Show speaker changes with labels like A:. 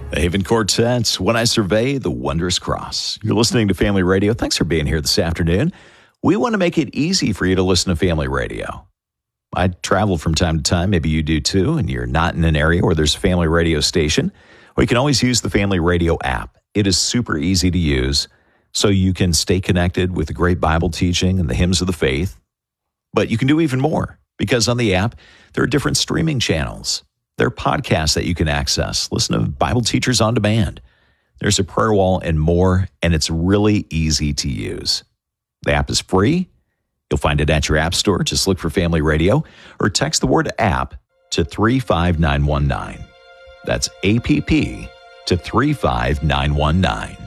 A: The Haven Quartet, When I Survey the Wondrous Cross. You're listening to Family Radio. Thanks for being here this afternoon. We want to make it easy for you to listen to Family Radio. I travel from time to time, maybe you do too, and you're not in an area where there's a family radio station. Well, you can always use the Family Radio app. It is super easy to use, so you can stay connected with the great Bible teaching and the hymns of the faith. But you can do even more, because on the app, there are different streaming channels. There are podcasts that you can access. Listen to Bible teachers on demand. There's a prayer wall and more, and it's really easy to use. The app is free. You'll find it at your app store. Just look for Family Radio or text the word app to 35919. That's APP to 35919.